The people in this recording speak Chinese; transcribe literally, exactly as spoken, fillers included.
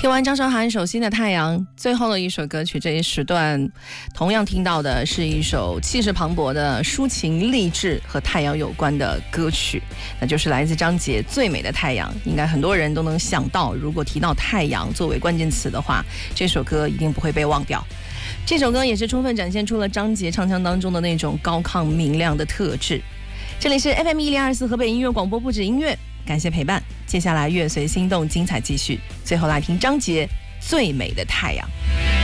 听完张韶涵手心的太阳，最后的一首歌曲，这一时段同样听到的是一首气势磅礴的抒情励志和太阳有关的歌曲，那就是来自张杰《最美的太阳》。应该很多人都能想到，如果提到太阳作为关键词的话，这首歌一定不会被忘掉。这首歌也是充分展现出了张杰唱腔当中的那种高亢明亮的特质。这里是 F M 一零二四河北音乐广播，不止音乐，感谢陪伴。接下来乐随心动，精彩继续。最后来听张杰《最美的太阳》。